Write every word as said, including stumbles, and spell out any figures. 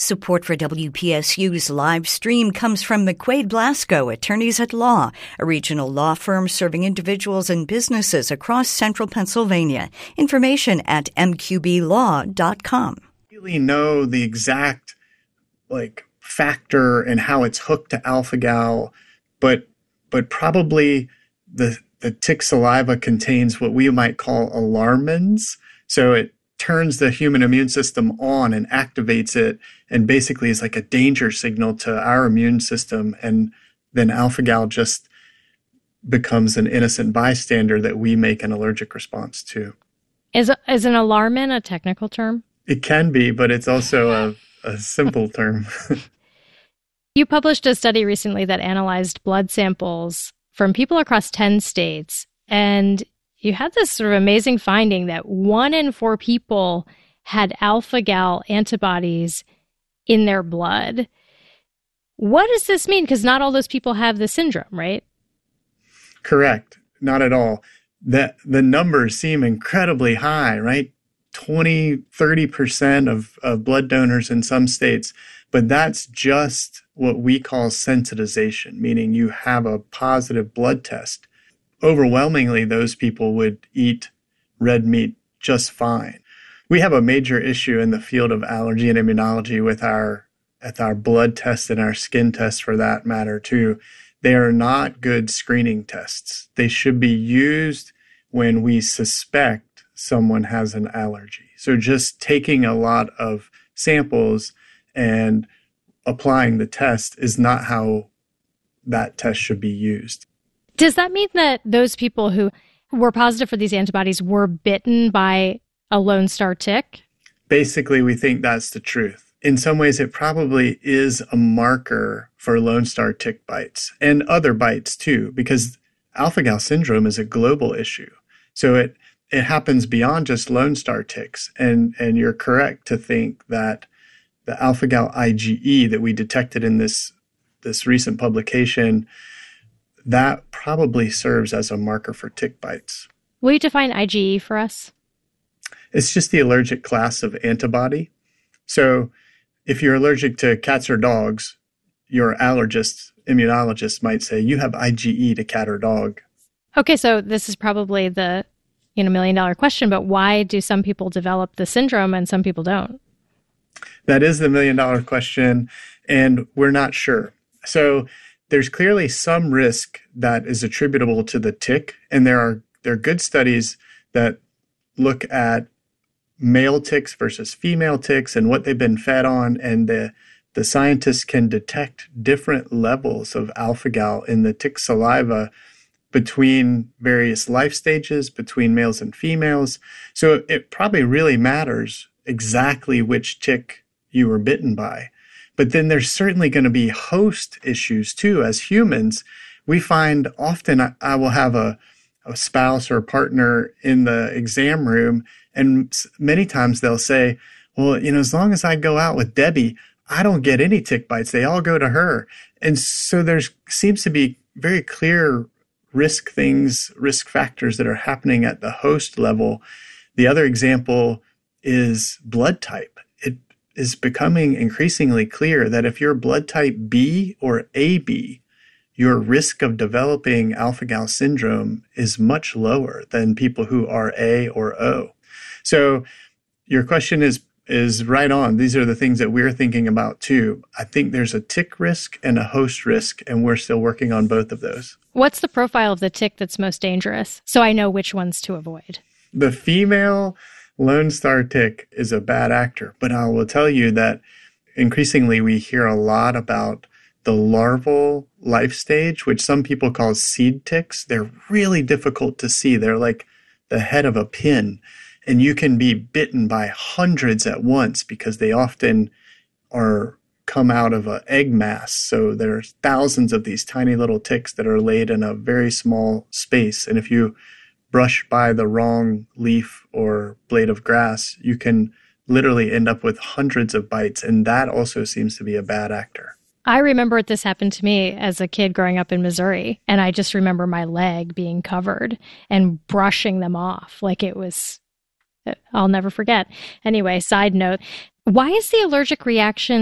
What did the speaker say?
Support for W P S U's live stream comes from McQuaid Blasco, Attorneys at Law, a regional law firm serving individuals and businesses across central Pennsylvania. Information at m q b law dot com. Really know the exact like factor and how it's hooked to alpha-gal, but but probably the the tick saliva contains what we might call alarmins. So it turns the human immune system on and activates it, and basically is like a danger signal to our immune system. And then alpha-gal just becomes an innocent bystander that we make an allergic response to. Is is an alarmin a technical term? It can be, but it's also a, a simple term. You published a study recently that analyzed blood samples from people across ten states, and you had this sort of amazing finding that one in four people had alpha-gal antibodies in their blood. What does this mean? Because not all those people have the syndrome, right? Correct. Not at all. The, the numbers seem incredibly high, right? twenty, thirty percent of, of blood donors in some states. But that's just what we call sensitization, meaning you have a positive blood test. Overwhelmingly, those people would eat red meat just fine. We have a major issue in the field of allergy and immunology with our, with our blood tests and our skin tests for that matter too. They are not good screening tests. They should be used when we suspect someone has an allergy. So just taking a lot of samples and applying the test is not how that test should be used. Does that mean that those people who were positive for these antibodies were bitten by a Lone Star tick? Basically, we think that's the truth. In some ways, it probably is a marker for Lone Star tick bites and other bites too, because alpha-gal syndrome is a global issue. So it it happens beyond just Lone Star ticks. And, and you're correct to think that the alpha-gal IgE that we detected in this, this recent publication, that probably serves as a marker for tick bites. Will you define IgE for us? It's just the allergic class of antibody. So if you're allergic to cats or dogs, your allergist, immunologist might say, you have IgE to cat or dog. Okay, so this is probably the you know million dollar question, but why do some people develop the syndrome and some people don't? That is the million dollar question, and we're not sure. So there's clearly some risk that is attributable to the tick, and there are there are good studies that look at male ticks versus female ticks and what they've been fed on, and the the scientists can detect different levels of alpha-gal in the tick saliva between various life stages, between males and females. So it probably really matters exactly which tick you were bitten by. But then there's certainly going to be host issues too. As humans, we find often I, I will have a, a spouse or a partner in the exam room, and many times they'll say, well, you know, as long as I go out with Debbie, I don't get any tick bites. They all go to her. And so there seems to be very clear risk things, risk factors that are happening at the host level. The other example is blood type. It is becoming increasingly clear that if you're blood type B or A B, your risk of developing alpha-gal syndrome is much lower than people who are A or O. So your question is is right on. These are the things that we're thinking about too. I think there's a tick risk and a host risk, and we're still working on both of those. What's the profile of the tick that's most dangerous, so I know which ones to avoid? The female Lone Star tick is a bad actor, but I will tell you that increasingly we hear a lot about the larval life stage, which some people call seed ticks. They're really difficult to see. They're like the head of a pin, and you can be bitten by hundreds at once because they often are come out of an egg mass. So there's thousands of these tiny little ticks that are laid in a very small space. And if you brush by the wrong leaf or blade of grass, you can literally end up with hundreds of bites. And that also seems to be a bad actor. I remember this happened to me as a kid growing up in Missouri. And I just remember my leg being covered and brushing them off like it was, I'll never forget. Anyway, side note, why is the allergic reaction